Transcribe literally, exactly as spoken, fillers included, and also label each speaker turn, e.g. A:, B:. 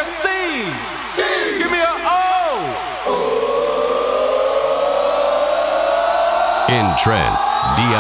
A: a C. C. Give me a O.
B: In Trance, D